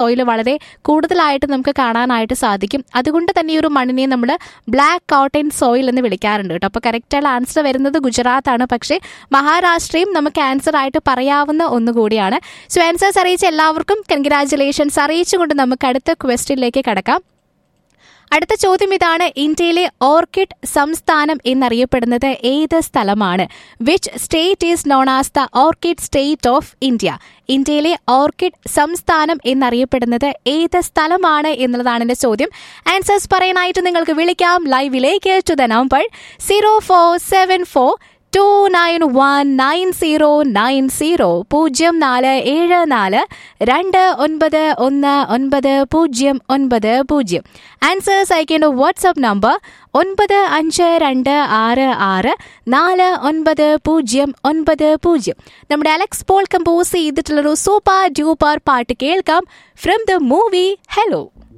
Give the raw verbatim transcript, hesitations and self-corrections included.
Soil വളരെ കൂടുതലായിട്ട് നമുക്ക് കാണാനായിട്ട് സാധിക്കും. അതുകൊണ്ട് തന്നെ ഈ ഒരു മണ്ണിനെ നമ്മൾ ബ്ലാക്ക് കോട്ടൺ സോയിൽ എന്ന് വിളിക്കാറുണ്ട് കേട്ടോ. അപ്പോൾ കറക്റ്റായുള്ള ആൻസർ വരുന്നത് ഗുജറാത്താണ്. പക്ഷേ മഹാരാഷ്ട്രയും നമുക്ക് ആൻസർ ആയിട്ട് പറയാവുന്ന ഒന്നുകൂടിയാണ്. സോ ആൻസേഴ്സ് അറിയിച്ച എല്ലാവർക്കും കൺഗ്രാജുലേഷൻസ് അറിയിച്ചുകൊണ്ട് നമുക്ക് അടുത്ത ക്വസ്റ്റ്യനിലേക്ക് കടക്കാം. അടുത്ത ചോദ്യം ഇതാണ്. ഇന്ത്യയിലെ ഓർക്കിഡ് സംസ്ഥാനം എന്നറിയപ്പെടുന്നത് ഏത് സ്ഥലമാണ്? Which state is known as the orchid state of India? ഇന്ത്യയിലെ ഓർക്കിഡ് സംസ്ഥാനം എന്നറിയപ്പെടുന്നത് ഏത് സ്ഥലമാണ് എന്നുള്ളതാണ് എൻ്റെ ചോദ്യം. ആൻസേഴ്സ് പറയാനായിട്ട് നിങ്ങൾക്ക് വിളിക്കാം ലൈവിലേക്ക് to the number zero four seven four to nine one nine zero nine zero പൂജ്യം നാല് ഏഴ് നാല് രണ്ട് ഒൻപത് ഒന്ന് ഒൻപത് പൂജ്യം ഒൻപത് പൂജ്യം. ആൻസേഴ്സ് അയക്കേണ്ട വാട്സ്ആപ്പ് നമ്പർ ഒൻപത് അഞ്ച് രണ്ട് ആറ് ആറ് നാല് ഒൻപത് പൂജ്യം ഒൻപത് പൂജ്യം. നമ്മുടെ Alex Paul compose ചെയ്തിട്ടുള്ളൊരു super duper പാട്ട് കേൾക്കാം ഫ്രം ദ മൂവി ഹെലോ.